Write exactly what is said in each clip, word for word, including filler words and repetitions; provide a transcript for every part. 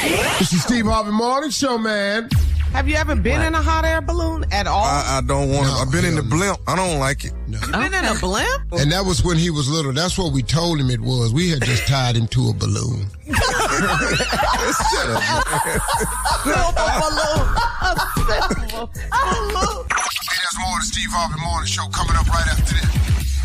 This is Steve Harvey Morning Show, man. Have you ever been what? in a hot air balloon at all? I, I don't want no, to. I've been in the blimp. I don't like it. No. You've been okay. in a blimp? And that was when he was little. That's what we told him it was. We had just tied him to a balloon. Shut up, man. Silver balloon. A silver balloon. Hey, there's more of the Steve Harvey Morning Show coming up right after this.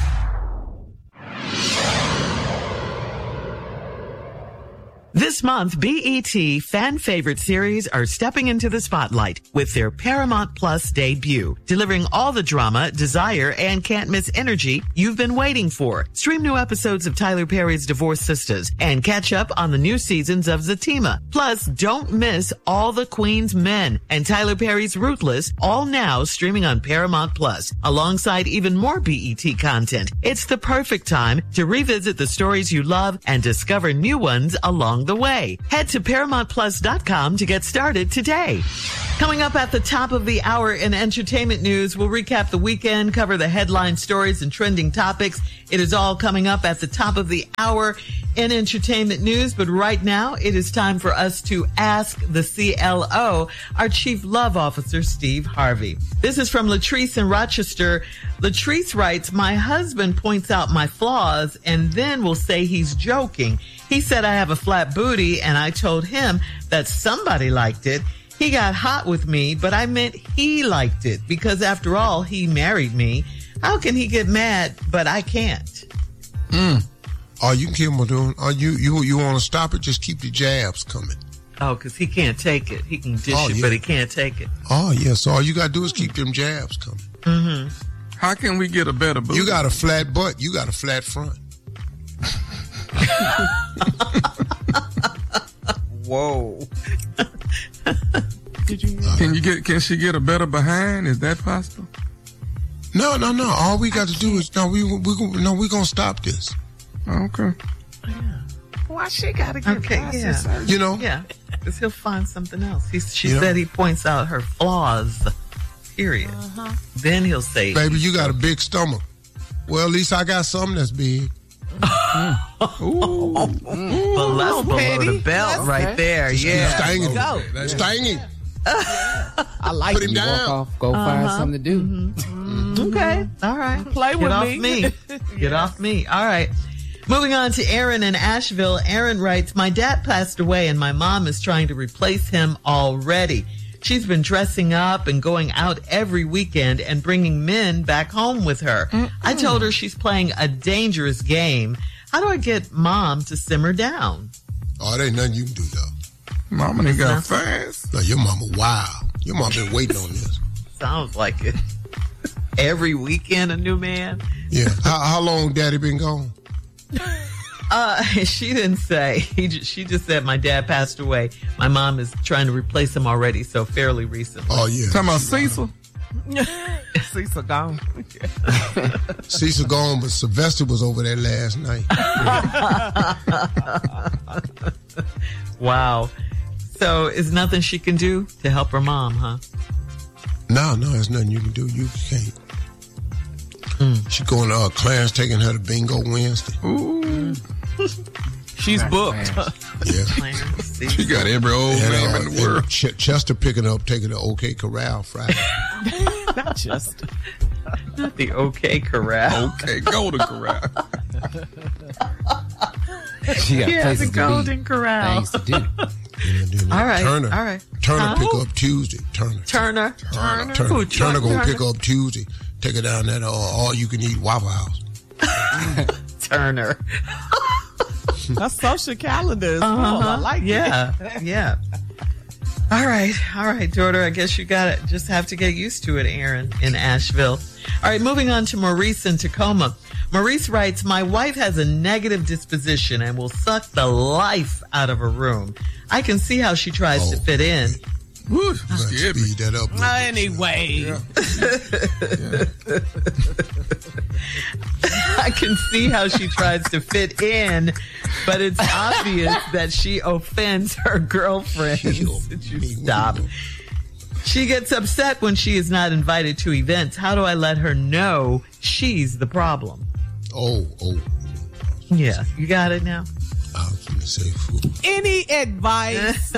This month, B E T fan favorite series are stepping into the spotlight with their Paramount Plus debut, delivering all the drama, desire, and can't miss energy you've been waiting for. Stream new episodes of Tyler Perry's Divorced Sisters and catch up on the new seasons of Zatima. Plus, don't miss All the Queen's Men and Tyler Perry's Ruthless, all now streaming on Paramount Plus, alongside even more B E T content. It's the perfect time to revisit the stories you love and discover new ones along the way. Head to Paramount Plus dot com to get started today. Coming up at the top of the hour in entertainment news, we'll recap the weekend, cover the headline stories and trending topics. It is all coming up at the top of the hour in entertainment news. But right now, it is time for us to ask the C L O, our Chief Love Officer, Steve Harvey. This is from Latrice in Rochester. Latrice writes, my husband points out my flaws and then will say he's joking. He said I have a flat booty, and I told him that somebody liked it. He got hot with me, but I meant he liked it because, after all, he married me. How can he get mad, but I can't? Mm. Oh, you can keep him doing. Oh, you you you want to stop it? Just keep the jabs coming. Oh, because he can't take it. He can dish oh, it, yeah. but he can't take it. Oh, yeah. So all you got to do is keep them jabs coming. Mm-hmm. How can we get a better booty? You got a flat butt. You got a flat front. Whoa. Did you can you get can she get a better behind? Is that possible? No, no, no. All we got to do is no. We we no. We gonna stop this. Okay. Yeah. Why she gotta get okay? Yeah. surgery? You know. Yeah. Because he'll find something else. He, she you said know? he points out her flaws. Period. Uh-huh. Then he'll say, "Baby, you got a big stomach." Well, at least I got something that's big. mm. Ooh. Mm. But let's below petty. the belt That's right right. there. Yeah. Stinging. Go. Stinging. I like Put him you. down. Walk off, go uh-huh. find something to do. Mm-hmm. Mm-hmm. Okay. All right. Play Get with off me. me. Get yeah. off me. All right. Moving on to Aaron in Asheville. Aaron writes, my dad passed away and my mom is trying to replace him already. She's been dressing up and going out every weekend and bringing men back home with her. Mm-mm. I told her she's playing a dangerous game. How do I get mom to simmer down? Oh, there ain't nothing you can do, though. Mama done got fast. No, your mama wild. Your mama been waiting on this. Sounds like it. Every weekend, a new man. Yeah. How, how long daddy been gone? Uh, she didn't say. He just, she just said my dad passed away. My mom is trying to replace him already, so fairly recently. Oh, yeah. Talking about Cecil? Cecil gone. Cecil gone, but Sylvester was over there last night. Wow. So is nothing she can do to help her mom, huh? No, no, there's nothing you can do. You can't. Mm. She going to uh, Clarence taking her to Bingo Wednesday. Ooh. Mm. She's booked. Yeah. Clarence, she got every old and, name uh, in the world. Ch- Chester picking up, taking the OK Corral Friday. Not Chester. Not the OK Corral. Okay, Golden Corral. She got Yeah, places the Golden to be, Corral. things to do. You know, do All right. Turner. All right. Turner Huh? pick up Tuesday. Turner. Turner. Turner. Turner. Turner, Who, Turner gonna Turner? pick up Tuesday. Take her down that uh, all you can eat Waffle House. Turner. Her social calendar is full. Uh-huh. I like yeah. it. Yeah. All right. All right, daughter. I guess you got to just have to get used to it, Aaron, in Asheville. All right. Moving on to Maurice in Tacoma. Maurice writes, my wife has a negative disposition and will suck the life out of a room. I can see how she tries Oh, to fit in. Woo, You gotta scared me. speed that up. a little bit. Anyway. Yeah. I can see how she tries to fit in, but it's obvious that she offends her girlfriends. Should you stop? She gets upset when she is not invited to events. How do I let her know she's the problem? Oh, oh. Yeah, you got it now? I was going to say food. Any advice?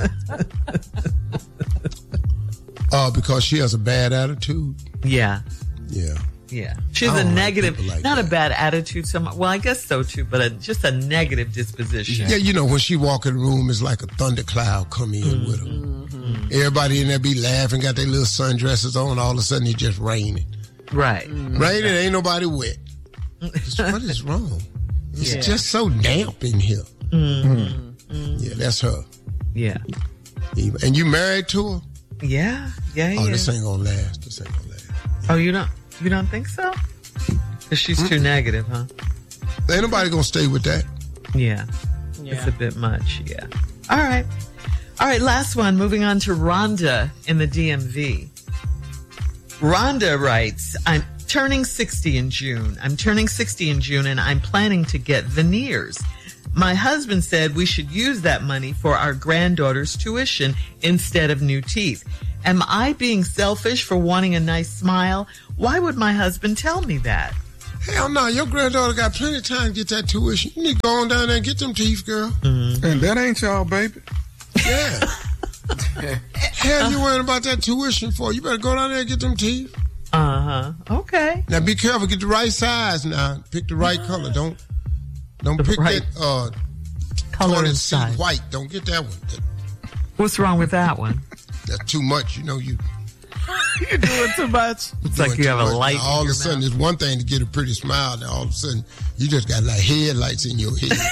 Uh, because she has a bad attitude. Yeah. Yeah. Yeah. She has I a don't like negative, people like not that. a bad attitude. So much, well, I guess so too, but a, just a negative disposition. Yeah, you know, when she walk in the room, it's like a thundercloud come in Mm-hmm. with her. Mm-hmm. Everybody in there be laughing, got their little sundresses on. All of a sudden, it's just raining. Right. Mm-hmm. Raining, ain't nobody wet. It's, what is wrong? It's Yeah. just so damp in here. Mm-hmm. Mm. Yeah, that's her. Yeah. And you married to her? Yeah. Yeah. Oh, yeah. this ain't gonna last. This ain't gonna last. Oh, you don't, you don't think so? 'Cause she's too negative, huh? Ain't nobody gonna stay with that. Yeah. Yeah. It's a bit much. Yeah. All right. All right. Last one. Moving on to Rhonda in the D M V. Rhonda writes, I'm turning sixty in June. I'm turning sixty in June and I'm planning to get veneers. My husband said we should use that money for our granddaughter's tuition instead of new teeth. Am I being selfish for wanting a nice smile? Why would my husband tell me that? Hell no, your granddaughter got plenty of time to get that tuition. You need to go on down there and get them teeth, girl. And that ain't y'all, baby. Yeah. Hell, you worrying about that tuition for? You better go down there and get them teeth. Uh-huh. Okay. Now be careful, get the right size now. Pick the right color. Don't don't The pick right that uh color toilet and seat size. white. Don't get that one. That, What's wrong with that one? that's too much. You know you You're doing too much. It's like you have a light in Now, all of your a sudden, mouth. it's one thing to get a pretty smile. Now all of a sudden, you just got like headlights in your head.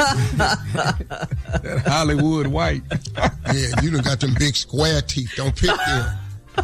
That Hollywood white. Yeah, you done got them big square teeth. Don't pick them.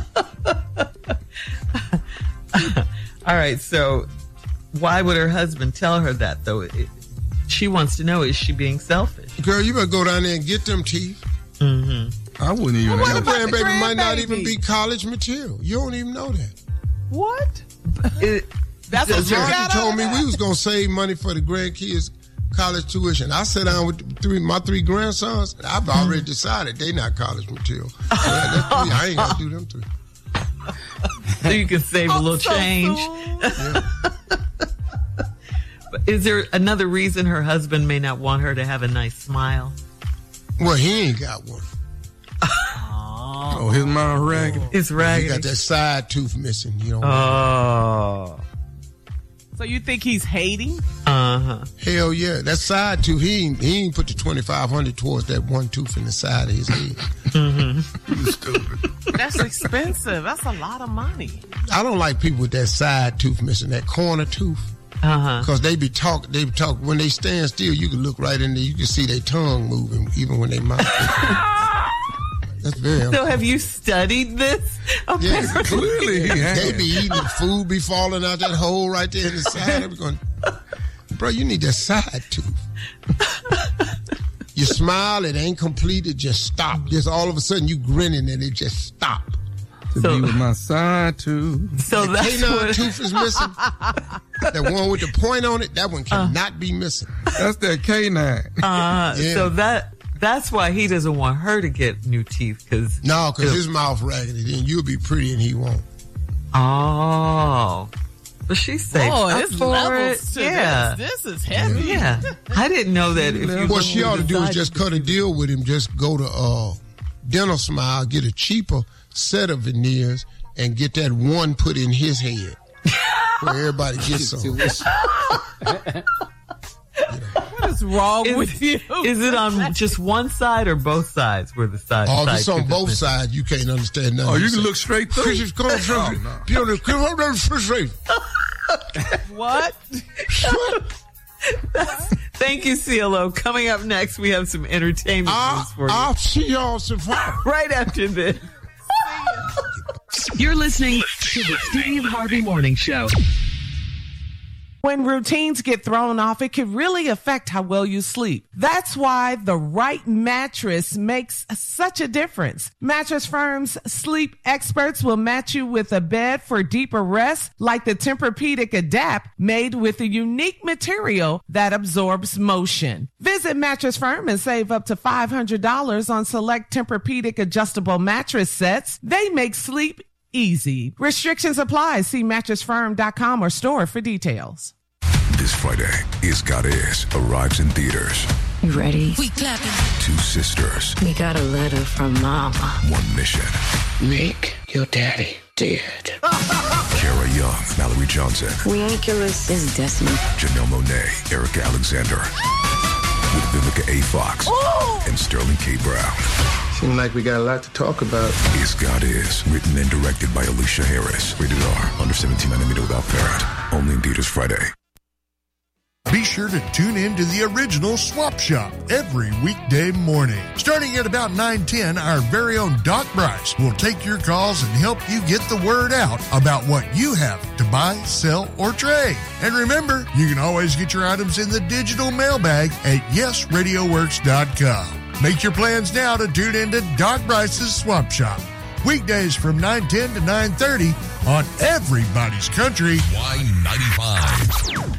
All right, so why would her husband tell her that, though? It, she wants to know, is she being selfish? Girl, you better go down there and get them teeth. I wouldn't even Well, what have about the Grandbaby might not grandbaby? even be college material. You don't even know that. What? It, That's what you Rocky got told on me that? we was gonna save money for the grandkids' college tuition. I sat down with the three, my three grandsons. And I've already decided they not college material. So that- that's three. I ain't gotta do them three. so you can save a little So change. soon. But is there another reason her husband may not want her to have a nice smile? Well, he ain't got one. Oh, his mouth ragged. It's He raggedy. got that side tooth missing. You know. Oh. So you think he's hating? Uh-huh. Hell yeah, that side tooth. He ain't, he ain't put the twenty five hundred towards that one tooth in the side of his head. You stupid. That's expensive. That's a lot of money. I don't like people with that side tooth missing, that corner tooth. Uh-huh. Because they be talk, they be talk. When they stand still, you can look right in there. You can see their tongue moving, even when they mouth. That's very. So have you studied this? Yes, Clearly he has. they be eating the food, be falling out that hole right there in the side. They be going, bro, you need that side tooth. You smile, it ain't complete. It just stop. Just all of a sudden, you grinning and it just stop. To So- be with my side too. So The that's canine what, tooth is missing. That one with the point on it, that one cannot be missing. That's that K nine. uh, Yeah. so that that's why he doesn't want her to get new teeth, because No, because his mouth raggedy. Then you'll be pretty and he won't. oh, but she's safe Oh, up it's for levels it. to Yeah, this. This is heavy. yeah. I didn't know that. If you What she ought to do is decide just cut a deal with him. Just go to uh, Dental Smile, get a cheaper set of veneers, and get that one put in his head. Where everybody gets some. What is wrong Is- with you? Is it on just one side or both sides? Where the side? Oh, if side it's on tooth is both missing? sides, you can't understand nothing. Oh, you he can said. look straight through. Chris is going from Oh, no. Peter, come on, down the refrigerator. What? Thank you, C L O. Coming up next, we have some entertainment I'll, news for you. I'll see y'all survive. Right after this. You're listening to the Steve Harvey Morning Show. When routines get thrown off, it can really affect how well you sleep. That's why the right mattress makes such a difference. Mattress Firm's sleep experts will match you with a bed for deeper rest, like the Tempur-Pedic Adapt, made with a unique material that absorbs motion. Visit Mattress Firm and save up to five hundred dollars on select Tempur-Pedic adjustable mattress sets. They make sleep easy. Restrictions apply. See mattress firm dot com or store for details. This Friday, Is God Is arrives in theaters. You ready? We clapping. Two sisters. We got a letter from Mama. One mission. Make your daddy dead. Kara Young, Mallory Johnson. We ain't killers. It's destiny. Janelle Monáe, Erica Alexander. With Vivica A. Fox. Ooh. And Sterling K. Brown. Seems like we got a lot to talk about. Is God Is, written and directed by Alicia Harris. Rated R, under seventeen on admitted without parent. Only in theaters Friday. Be sure to tune in to the original Swap Shop every weekday morning. Starting at about nine ten, our very own Doc Bryce will take your calls and help you get the word out about what you have to buy, sell, or trade. And remember, you can always get your items in the digital mailbag at yes radio works dot com. Make your plans now to tune in to Doc Bryce's Swap Shop. Weekdays from nine ten to nine thirty on Everybody's Country. Y ninety-five.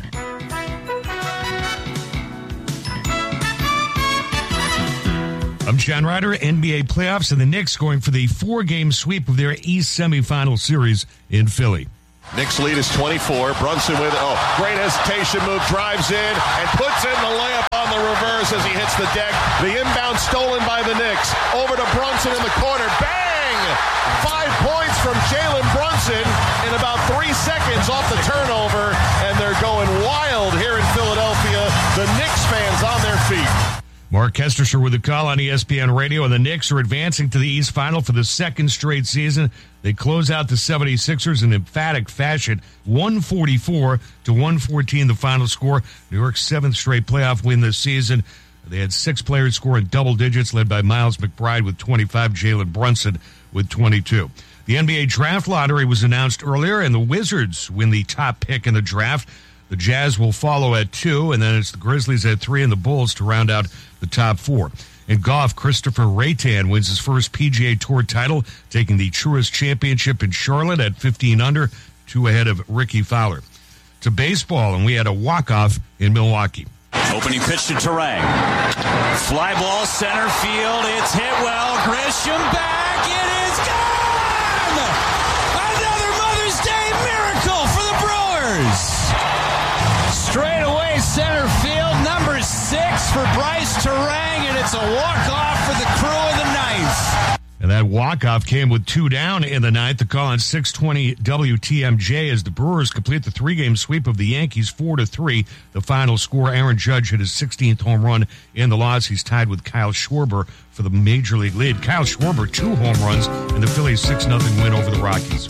I'm John Ryder. N B A playoffs and the Knicks going for the four-game sweep of their East semifinal series in Philly. Knicks lead is twenty-four. Brunson with, oh, great hesitation move, drives in and puts in the layup on the reverse as he hits the deck. The inbound stolen by the Knicks. Over to Brunson in the corner. Bang! Five points from Jalen Brunson in about three seconds off the turnover, and they're going wild here in Philadelphia. The Knicks fans on their feet. Mark Kestershire with a call on E S P N Radio, and the Knicks are advancing to the East Final for the second straight season. They close out the seventy-sixers in emphatic fashion, one forty-four to one fourteen the final score. New York's seventh straight playoff win this season. They had six players score in double digits, led by Miles McBride with twenty-five, Jalen Brunson with twenty-two. The N B A draft lottery was announced earlier, and the Wizards win the top pick in the draft. The Jazz will follow at two, and then it's the Grizzlies at three and the Bulls to round out the top four. In golf, Christopher Raytan wins his first P G A Tour title, taking the Truist Championship in Charlotte at fifteen under, two ahead of Ricky Fowler. To baseball, and we had a walk-off in Milwaukee. Opening pitch to Turang. Fly ball center field. It's hit well. Grisham back. It is gone! Another Mother's Day miracle for the Brewers. Straight away center field, number six for Bryce Turang, and it's a walk-off for the crew of the ninth. And that walk-off came with two down in the ninth. The call on six twenty W T M J as the Brewers complete the three-game sweep of the Yankees four to three. The final score, Aaron Judge hit his sixteenth home run in the loss. He's tied with Kyle Schwarber for the Major League lead. Kyle Schwarber, two home runs in the Phillies' six nothing win over the Rockies.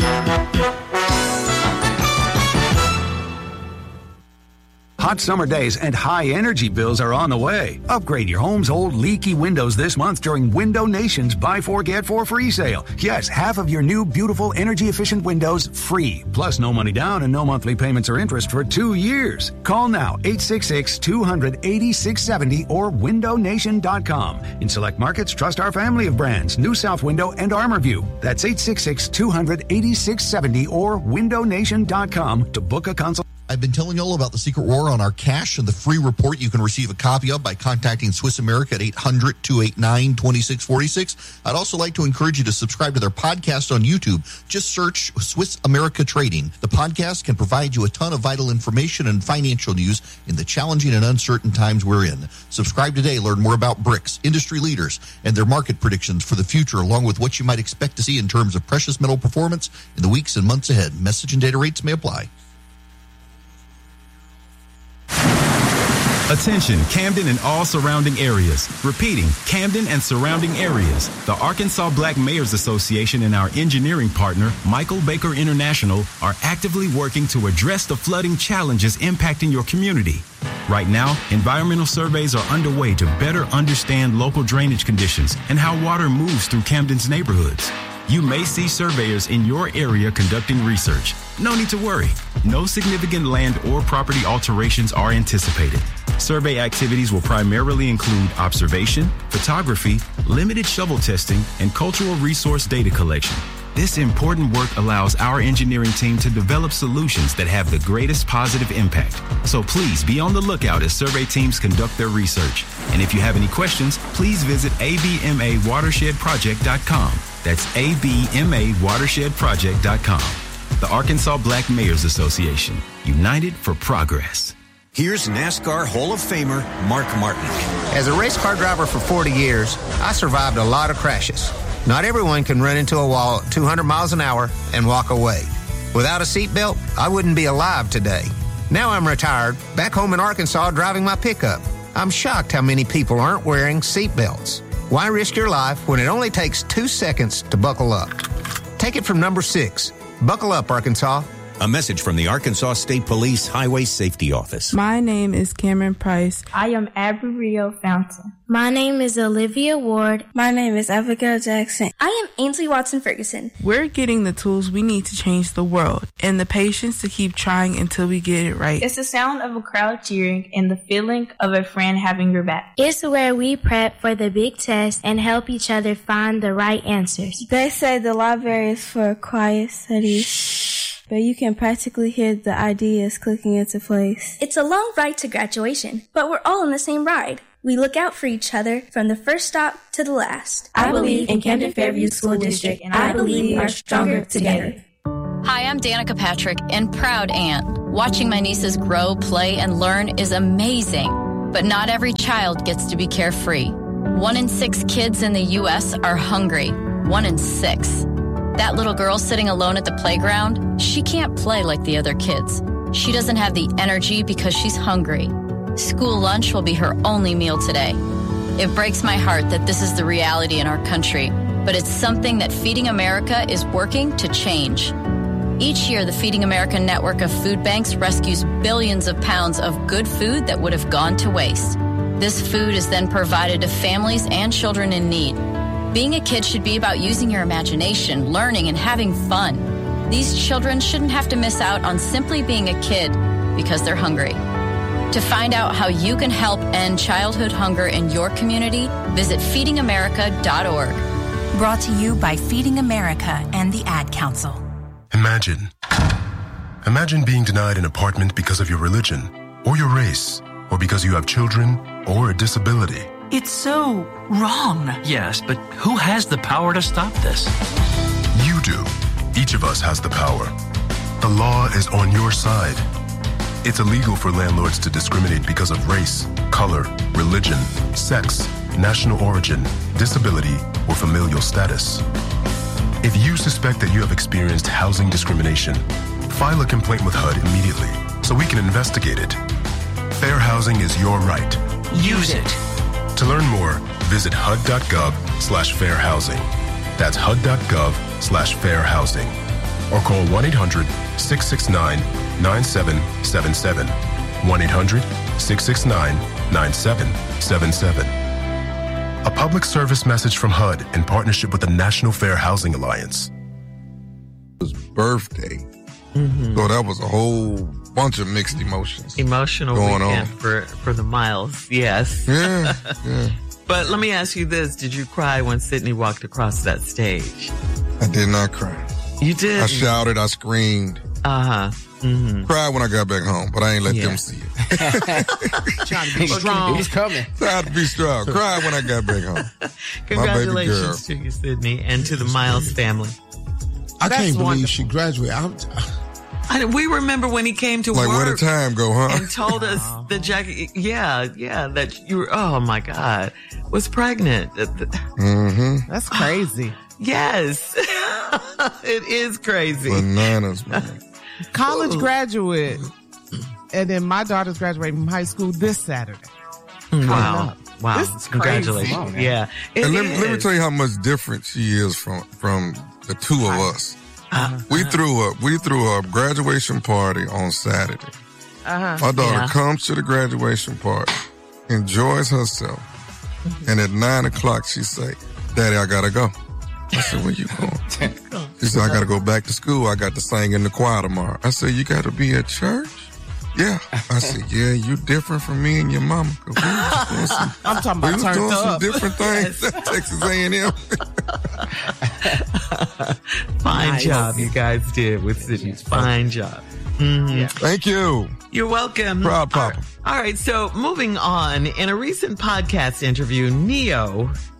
Hot summer days and high energy bills are on the way. Upgrade your home's old leaky windows this month during Window Nation's Buy Four, Get Four free sale. Yes, half of your new, beautiful, energy-efficient windows free. Plus no money down and no monthly payments or interest for two years. Call now, eight six six, two hundred, eighty-six seventy or window nation dot com. In select markets, trust our family of brands, New South Window and ArmorView. That's eight six six, two hundred, eighty-six seventy or window nation dot com to book a consult. I've been telling you all about the secret war on our cash and the free report you can receive a copy of by contacting Swiss America at eight hundred, two eight nine, two six four six. I'd also like to encourage you to subscribe to their podcast on YouTube. Just search Swiss America Trading. The podcast can provide you a ton of vital information and financial news in the challenging and uncertain times we're in. Subscribe today. Learn more about BRICS, industry leaders, and their market predictions for the future, along with what you might expect to see in terms of precious metal performance in the weeks and months ahead. Message and data rates may apply. Attention, Camden and all surrounding areas. Repeating, Camden and surrounding areas. The Arkansas Black Mayors Association and our engineering partner, Michael Baker International, are actively working to address the flooding challenges impacting your community. Right now, environmental surveys are underway to better understand local drainage conditions and how water moves through Camden's neighborhoods. You may see surveyors in your area conducting research. No need to worry. No significant land or property alterations are anticipated. Survey activities will primarily include observation, photography, limited shovel testing, and cultural resource data collection. This important work allows our engineering team to develop solutions that have the greatest positive impact. So please be on the lookout as survey teams conduct their research. And if you have any questions, please visit A B M A watershed project dot com. That's A B M A watershed project dot com. The Arkansas Black Mayors Association, united for progress. Here's NASCAR Hall of Famer Mark Martin. As a race car driver for forty years, I survived a lot of crashes. Not everyone can run into a wall at two hundred miles an hour and walk away. Without a seatbelt, I wouldn't be alive today. Now I'm retired, back home in Arkansas driving my pickup. I'm shocked how many people aren't wearing seatbelts. Why risk your life when it only takes two seconds to buckle up? Take it from number six. Buckle up, Arkansas. A message from the Arkansas State Police Highway Safety Office. My name is Cameron Price. I am Abigail Fountain. My name is Olivia Ward. My name is Abigail Jackson. I am Ainsley Watson Ferguson. We're getting the tools we need to change the world and the patience to keep trying until we get it right. It's the sound of a crowd cheering and the feeling of a friend having your back. It's where we prep for the big test and help each other find the right answers. They say the library is for quiet studies, but you can practically hear the ideas clicking into place. It's a long ride to graduation, but we're all on the same ride. We look out for each other from the first stop to the last. I believe in Camden Fairview School District, and I believe we are stronger together. Hi, I'm Danica Patrick and proud aunt. Watching my nieces grow, play, and learn is amazing. But not every child gets to be carefree. One in six kids in the U S are hungry. One in six. That little girl sitting alone at the playground, she can't play like the other kids. She doesn't have the energy because she's hungry. School lunch will be her only meal today. It breaks my heart that this is the reality in our country, but it's something that Feeding America is working to change. Each year, the Feeding America network of food banks rescues billions of pounds of good food that would have gone to waste. This food is then provided to families and children in need. Being a kid should be about using your imagination, learning, and having fun. These children shouldn't have to miss out on simply being a kid because they're hungry. To find out how you can help end childhood hunger in your community, visit feeding america dot org. Brought to you by Feeding America and the Ad Council. Imagine. Imagine being denied an apartment because of your religion, or your race, or because you have children, or a disability. It's so wrong. Yes, but who has the power to stop this? You do. Each of us has the power. The law is on your side. It's illegal for landlords to discriminate because of race, color, religion, sex, national origin, disability, or familial status. If you suspect that you have experienced housing discrimination, file a complaint with H U D immediately so we can investigate it. Fair housing is your right. Use it. To learn more, visit H U D dot gov slash fair housing. That's H U D dot gov slash fair housing. Or call one eight hundred six six nine nine seven seven seven. one eight hundred six six nine nine seven seven seven. A public service message from H U D in partnership with the National Fair Housing Alliance. His birthday. Mm-hmm. So that was a whole bunch of mixed emotions. Emotional going weekend on. for for the Miles, yes. Yeah, yeah. But let me ask you this: did you cry when Sydney walked across that stage? I did not cry. You did. I shouted. I screamed. Uh huh. Mm-hmm. Cried when I got back home, but I ain't let Yeah. them see it. Trying to be strong. It was coming. Tried to be strong. Cried when I got back home. Congratulations to you, Sydney, and to the Miles family. I That's can't believe wonderful. she graduated. I'm, I, we remember when he came to Like, work. where the time go, huh? And told us that Jackie, yeah, yeah, that you were, oh my God, was pregnant. Mm-hmm. That's crazy. Yes. It is crazy. Bananas, man. College graduate. And then my daughter's graduating from high school this Saturday. Wow. Wow. This is Congratulations. crazy. Oh, yeah. It And let, me- let me is. tell you how much different she is from from the two of us. Uh, We threw up. We threw a graduation party on Saturday. Uh-huh. My daughter Yeah. comes to the graduation party, enjoys herself, and at nine o'clock she say, "Daddy, I gotta go." I said, "Where you going?" She said, "I gotta go back to school. I got to sing in the choir tomorrow." I said, "You gotta be at church?" Yeah. I said, "Yeah, you different from me and your mama." 'Cause we was doing some, I'm talking we about was turned doing some up. different things at Texas A and M. Fine Nice. job you guys did with Sydney. Fine job. Mhm. Thank you. You're welcome. Proud Papa. All right, so moving on. In a recent podcast interview, Neo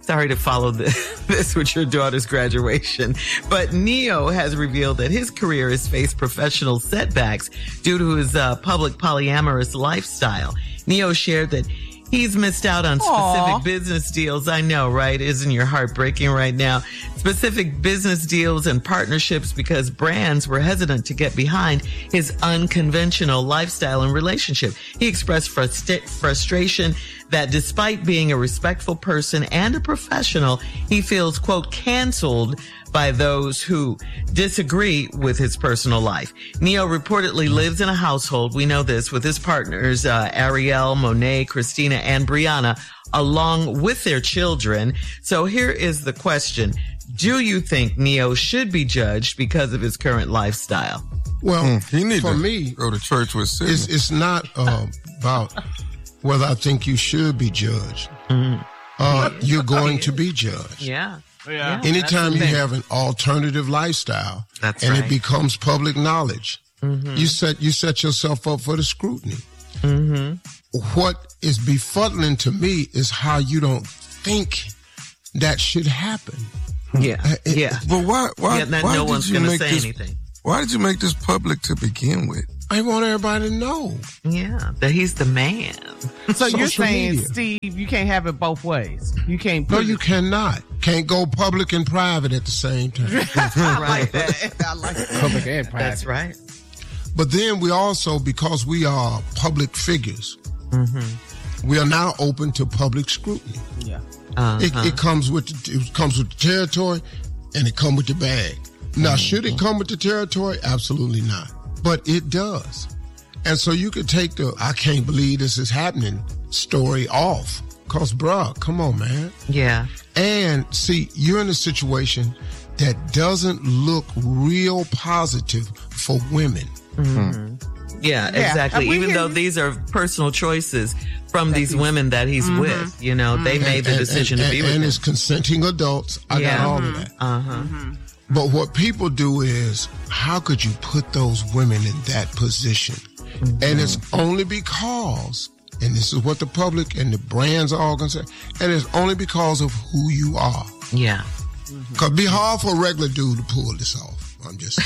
sorry to follow this, this with your daughter's graduation, but Neo has revealed that his career has faced professional setbacks due to his uh, public polyamorous lifestyle. Neo shared that he's missed out on specific Aww. business deals. I know, right? Isn't your heart breaking right now? Specific business deals and partnerships because brands were hesitant to get behind his unconventional lifestyle and relationship. He expressed frust- frustration that despite being a respectful person and a professional, he feels, quote, canceled by those who disagree with his personal life. Neo reportedly lives in a household, we know this, with his partners, uh, Ariel, Monet, Christina, and Brianna, along with their children. So here is the question. Do you think Neo should be judged because of his current lifestyle? Well, mm, he need for to me, go to church with Sydney. It's, it's not uh, about whether I think you should be judged. Mm-hmm. Uh, you're going to be judged. Yeah. Yeah. Anytime you have an alternative lifestyle That's and right. it becomes public knowledge, mm-hmm. you set you set yourself up for the scrutiny. Mm-hmm. What is befuddling to me is how you don't think that should happen. Yeah, Uh, it- yeah. But why? Why? Yeah, that why no did one's you gonna make say this, anything. Why did you make this public to begin with? I want everybody to know. Yeah, that he's the man. So you're Social saying, media. Steve, you can't have it both ways. You can't put No, it- you cannot. Can't go public and private at the same time. I like that. I like that. Public and private. That's right. But then we also, because we are public figures, Mm-hmm. we are now open to public scrutiny. Yeah. Uh-huh. It, it comes with the, it comes with the territory, and it comes with the bag. Now, should it come with the territory? Absolutely not. But it does. And so you could take the "I can't believe this is happening" story off. Cause, bruh, come on, man. Yeah. And see, you're in a situation that doesn't look real positive for women. Mm-hmm. Yeah, Yeah, exactly. and we Even hear though you. these are personal choices from these he's- women that he's Mhm. with, you know, they made the And- decision and, to be and, with and him. it's consenting adults. I Yeah. got all of that. Uh-huh. But what people do is, how could you put those women in that position? Mm-hmm. And it's only because, and this is what the public and the brands are all going to say, and it's only because of who you are. Yeah. Because it'd be hard for a regular dude to pull this off. I'm just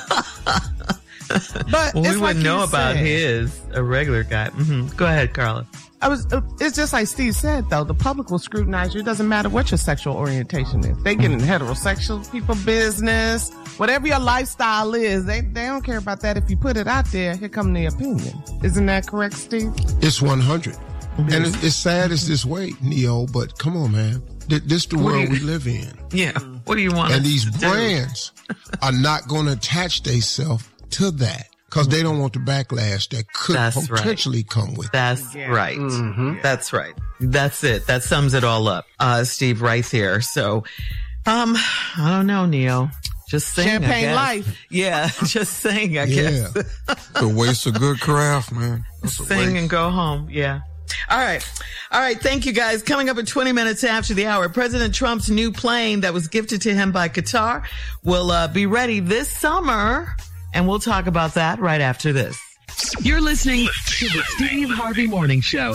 But Well, we it's like wouldn't know you about said. his, a regular guy. hmm Go ahead, Carla. I was. It's just like Steve said, though. The public will scrutinize you. It doesn't matter what your sexual orientation is. They get in heterosexual people business, whatever your lifestyle is. They they don't care about that. If you put it out there, here come the opinion. Isn't that correct, Steve? It's one hundred. And it's, it's sad it's this way, Neo, but come on, man. Th- This the What do world you- we live in. Yeah. What do you want? And us these to do? brands are not going to attach themselves to that because they don't want the backlash that could That's right. potentially come with it. That's right. Mm-hmm. That's right. That's it. That sums it all up, uh, Steve, right there. So, um, I don't know, Neo. Just saying. I Champagne guess. life. Yeah, just saying, I Yeah. guess. It's a waste of good craft, man. That's a Sing waste. and go home. Yeah. All right. All right. Thank you, guys. Coming up at twenty minutes after the hour, President Trump's new plane that was gifted to him by Qatar will uh, be ready this summer. And we'll talk about that right after this. You're listening to the Steve Harvey Morning Show.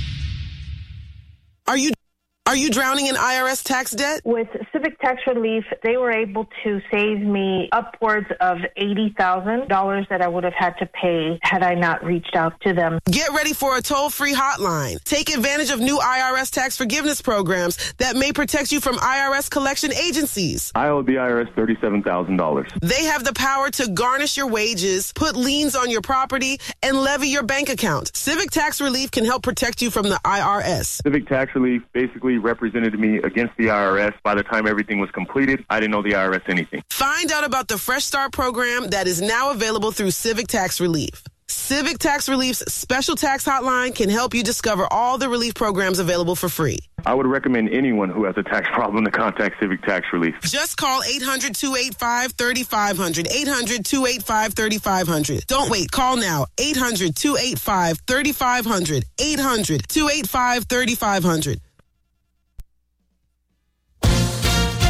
Are you are you drowning in I R S tax debt? With Civic Tax Relief, they were able to save me upwards of eighty thousand dollars that I would have had to pay had I not reached out to them. Get ready for a toll-free hotline. Take advantage of new I R S tax forgiveness programs that may protect you from I R S collection agencies. I owe the I R S thirty-seven thousand dollars. They have the power to garnish your wages, put liens on your property, and levy your bank account. Civic Tax Relief can help protect you from the I R S. Civic Tax Relief basically represented me against the I R S. By the time everything was completed, I didn't owe the I R S anything. Find out about the Fresh Start program that is now available through Civic Tax Relief. Civic Tax Relief's special tax hotline can help you discover all the relief programs available for free. I would recommend anyone who has a tax problem to contact Civic Tax Relief. Just call eight hundred, two eight five, three five zero zero. eight hundred, two eight five, three five zero zero. Don't wait. Call now. eight hundred, two eight five, three five zero zero. eight hundred, two eight five, three five zero zero.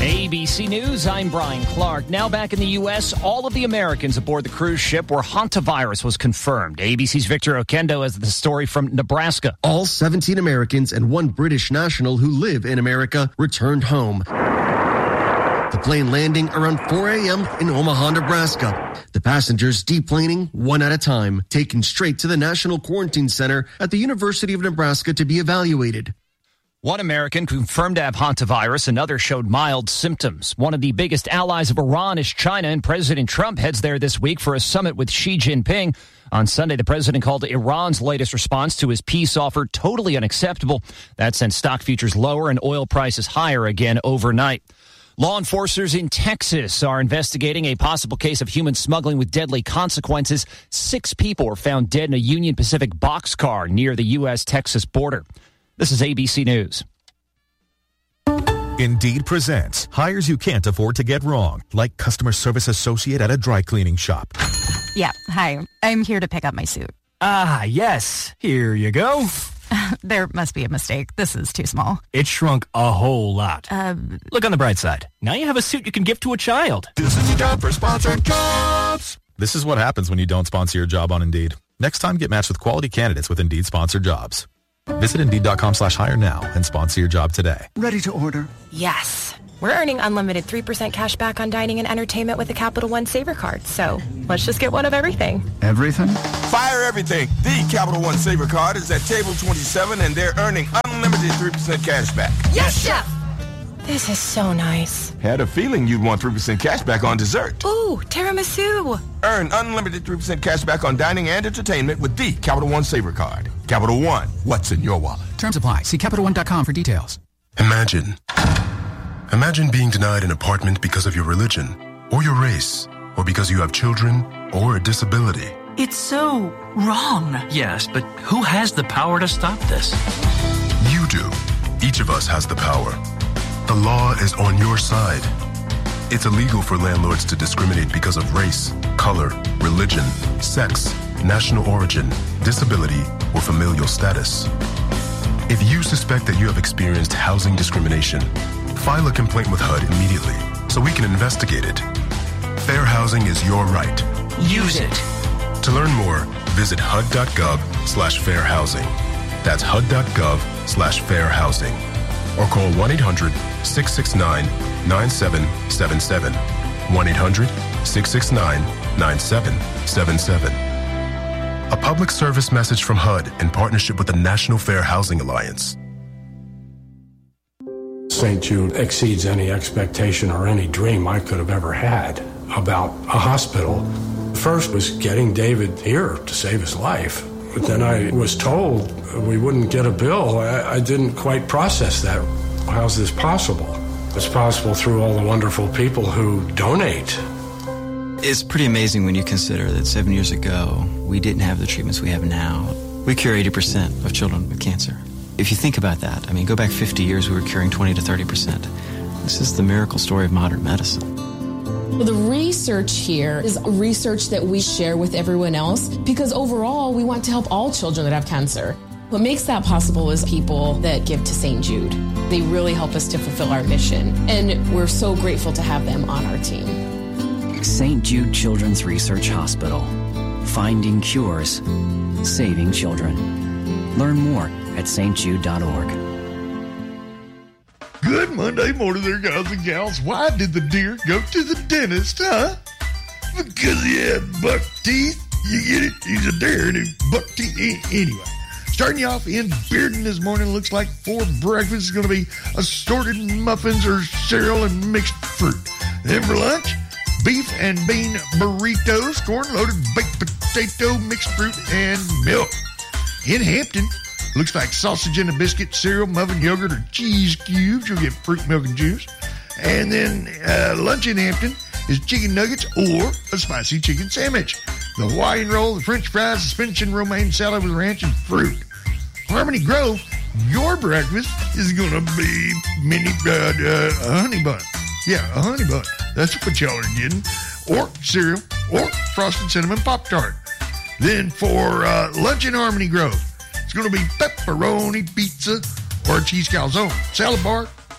A B C News, I'm Brian Clark. Now back in the U S, all of the Americans aboard the cruise ship where hantavirus was confirmed. A B C's Victor Okendo has the story from Nebraska. All seventeen Americans and one British national who live in America returned home. The plane landing around four a.m. in Omaha, Nebraska. The passengers deplaning one at a time, taken straight to the National Quarantine Center at the University of Nebraska to be evaluated. One American confirmed to have hantavirus, another showed mild symptoms. One of the biggest allies of Iran is China, and President Trump heads there this week for a summit with Xi Jinping. On Sunday, the president called Iran's latest response to his peace offer totally unacceptable. That sent stock futures lower and oil prices higher again overnight. Law enforcers in Texas are investigating a possible case of human smuggling with deadly consequences. Six people were found dead in a Union Pacific boxcar near the U S Texas border. This is A B C News. Indeed presents hires you can't afford to get wrong, like customer service associate at a dry cleaning shop. Yeah, hi. I'm here to pick up my suit. Ah, yes. Here you go. There must be a mistake. This is too small. It shrunk a whole lot. Uh, Look on the bright side. Now you have a suit you can give to a child. This is your job for sponsored jobs. This is what happens when you don't sponsor your job on Indeed. Next time, get matched with quality candidates with Indeed sponsored jobs. Visit Indeed.com slash hire now and sponsor your job today. Ready to order? Yes. We're earning unlimited three percent cash back on dining and entertainment with the Capital One Saver Card. So let's just get one of everything. Everything? Fire everything. The Capital One Saver Card is at table twenty-seven, and they're earning unlimited three percent cash back. Yes, Chef! This is so nice. Had a feeling you'd want three percent cash back on dessert. Ooh, tiramisu. Earn unlimited three percent cash back on dining and entertainment with the Capital One Saver Card. Capital One, what's in your wallet? Terms apply. See Capital One dot com for details. Imagine. Imagine being denied an apartment because of your religion, or your race, or because you have children, or a disability. It's so wrong. Yes, but who has the power to stop this? You do. Each of us has the power. The law is on your side. It's illegal for landlords to discriminate because of race, color, religion, sex, national origin, disability, or familial status. If you suspect that you have experienced housing discrimination, file a complaint with H U D immediately so we can investigate it. Fair housing is your right. Use it. To learn more, visit H U D dot gov slash fair housing. That's H U D dot gov slash fair housing. Or call one eight hundred six six nine nine seven seven seven. one eight hundred six six nine nine seven seven seven. A public service message from H U D in partnership with the National Fair Housing Alliance. Saint Jude exceeds any expectation or any dream I could have ever had about a hospital. First was getting David here to save his life. But then I was told we wouldn't get a bill. I, I didn't quite process that. How's this possible? It's possible through all the wonderful people who donate. It's pretty amazing when you consider that seven years ago, we didn't have the treatments we have now. We cure eighty percent of children with cancer. If you think about that, I mean, go back fifty years, we were curing twenty to thirty percent. This is the miracle story of modern medicine. Well, the research here is research that we share with everyone else because overall, we want to help all children that have cancer. What makes that possible is people that give to Saint Jude. They really help us to fulfill our mission, and we're so grateful to have them on our team. Saint Jude Children's Research Hospital. Finding cures. Saving children. Learn more at S T jude dot org. Good Monday morning there, guys and gals. Why did the deer go to the dentist, huh? Because he had buck teeth. You get it? He's a deer and he's buck teeth. Anyway, starting you off in Bearden this morning, looks like for breakfast is going to be assorted muffins or cereal and mixed fruit. Then for lunch, beef and bean burritos, corn-loaded baked potato, mixed fruit, and milk. In Hampton, looks like sausage and a biscuit, cereal, muffin, yogurt, or cheese cubes. You'll get fruit, milk, and juice. And then uh, lunch in Hampton is chicken nuggets or a spicy chicken sandwich. The Hawaiian roll, the French fries, the spinach and romaine salad with ranch and fruit. Harmony Grove, your breakfast is going to be mini uh, uh, a honey bun. Yeah, a honey bun. That's what y'all are getting. Or cereal or frosted cinnamon Pop-Tart. Then for uh, lunch in Harmony Grove, it's going to be pepperoni pizza or a cheese calzone, salad bar,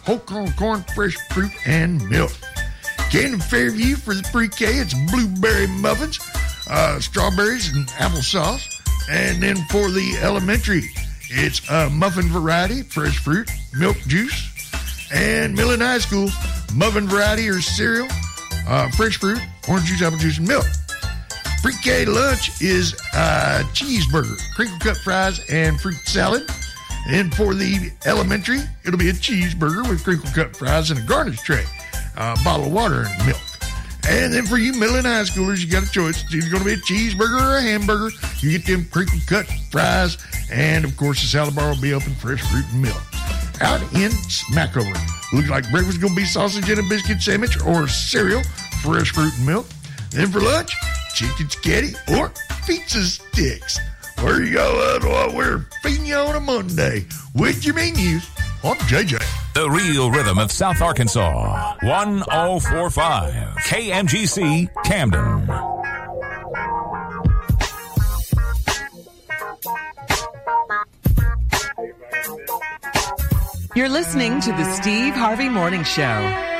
whole corn, corn, fresh fruit, and milk. Camden Fairview for the pre-K, it's blueberry muffins, uh, strawberries, and applesauce. And then for the elementary, it's a muffin variety, fresh fruit, milk juice. And Millen High School, muffin variety or cereal, uh, fresh fruit, orange juice, apple juice, and milk. Pre-K lunch is a cheeseburger, crinkle cut fries, and fruit salad. And for the elementary, it'll be a cheeseburger with crinkle cut fries and a garnish tray, a bottle of water, and milk. And then for you middle and high schoolers, you got a choice. It's either going to be a cheeseburger or a hamburger. You get them crinkle cut fries, and of course the salad bar will be open, fresh fruit and milk. Out in Smackover, looks like breakfast is going to be sausage and a biscuit sandwich or cereal, fresh fruit and milk. Then for lunch, chicken spaghetti or pizza sticks. There you go. That's what we're feeding you on a Monday with your menus. I'm J J. The real rhythm of South Arkansas. one oh four point five K M G C Camden. You're listening to the Steve Harvey Morning Show.